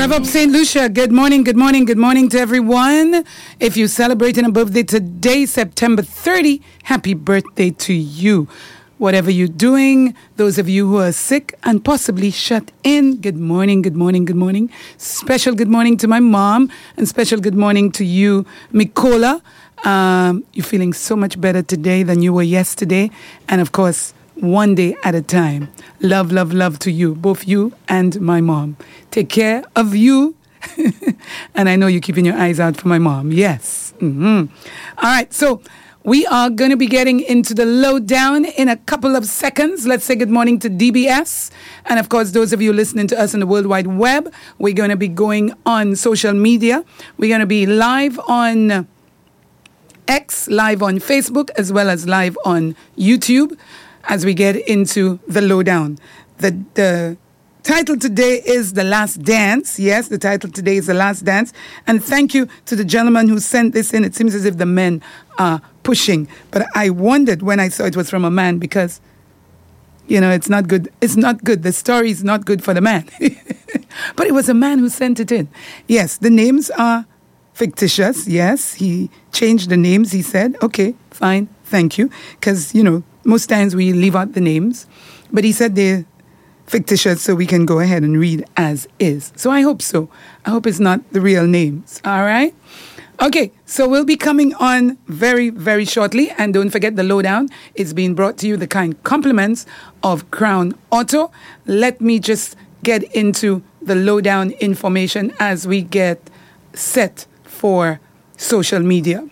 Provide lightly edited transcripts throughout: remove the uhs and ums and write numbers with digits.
Rev Up St. Lucia. Good morning to everyone. If you're celebrating a birthday today, September 30, happy birthday to you. Whatever you're doing, those of you who are sick and possibly shut in, good morning. Special good morning to my mom and special good morning to you, Mikola. You're feeling so much better today than you were yesterday. And of course, one day at a time. Love to you, both you and my mom. Take care of you. And I know you're keeping your eyes out for my mom. Yes. All right, so we are going to be getting into the lowdown in a couple of seconds. Let's say good morning to DBS. And of course, those of you listening to us on the World Wide Web, we're going to be going on social media. We're going to be live on X, live on Facebook, as well as live on YouTube as we get into the lowdown. The title today is The Last Dance. Yes, the title today is The Last Dance. And thank you to the gentleman who sent this in. It seems as if the men are pushing. But I wondered when I saw it was from a man because, you know, it's not good. It's not good. The story is not good for the man. But it was a man who sent it in. Yes, the names are fictitious. Yes, he changed the names. He said, okay, fine, thank you. Because, you know, most times we leave out the names. But he said they're fictitious, so we can go ahead and read as is. So I hope so. I hope it's not the real names. All right? Okay, so we'll be coming on very, very shortly. And don't forget the lowdown. It's being brought to you the kind compliments of Crown Auto. Let me just get into the lowdown information as we get set for social media.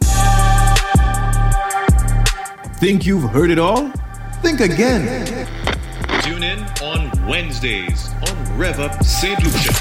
Think you've heard it all? Think again. Tune in on Wednesdays on Rev Up St. Lucia.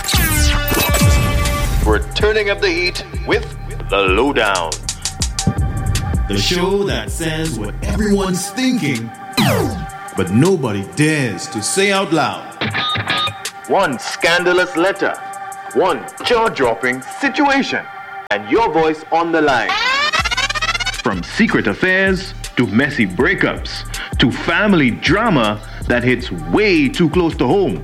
We're turning up the heat with The Lowdown. The show that says what everyone's thinking, but nobody dares to say out loud. One scandalous letter, one jaw-dropping situation, and your voice on the line. From secret affairs to messy breakups, to family drama that hits way too close to home.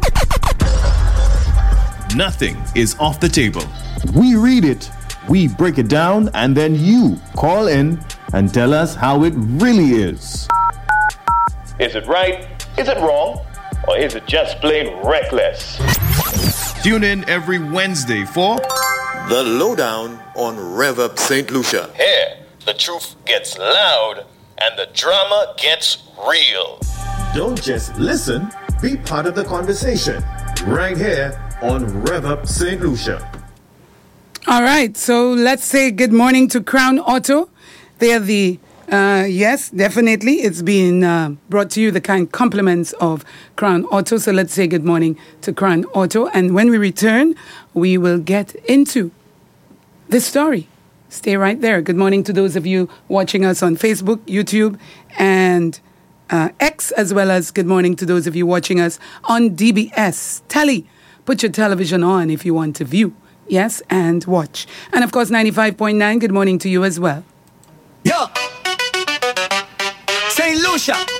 Nothing is off the table. We read it, we break it down, and then you call in and tell us how it really is. Is it right? Is it wrong? Or is it just plain reckless? Tune in every Wednesday for The Lowdown on Rev Up St. Lucia. Here, the truth gets loud and the drama gets real. Don't just listen, be part of the conversation. Right here on Rev Up St. Lucia. All right, so let's say good morning to Crown Auto. They're the, yes, definitely. It's being brought to you the kind compliments of Crown Auto. So let's say good morning to Crown Auto. And when we return, we will get into this story. Stay right there. Good morning to those of you watching us on Facebook, YouTube, and X, as well as good morning to those of you watching us on DBS. Telly, put your television on if you want to view, yes, and watch. And of course, 95.9, good morning to you as well. Yo! St. Lucia!